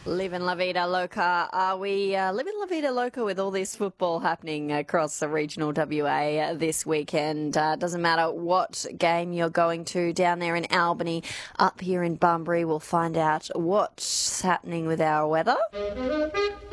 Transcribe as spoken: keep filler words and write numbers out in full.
Living La Vida Loca. Are we uh, living La Vida Loca with all this football happening across the regional W A this weekend? Uh, doesn't matter what game you're going to down there in Albany, up here in Bunbury. We'll find out what's happening with our weather.